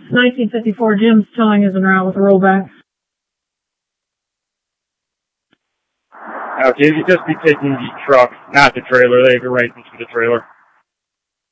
1954 Jim's towing is en route with a rollback. Okay, you just be taking the truck, not the trailer. They have a right into the trailer.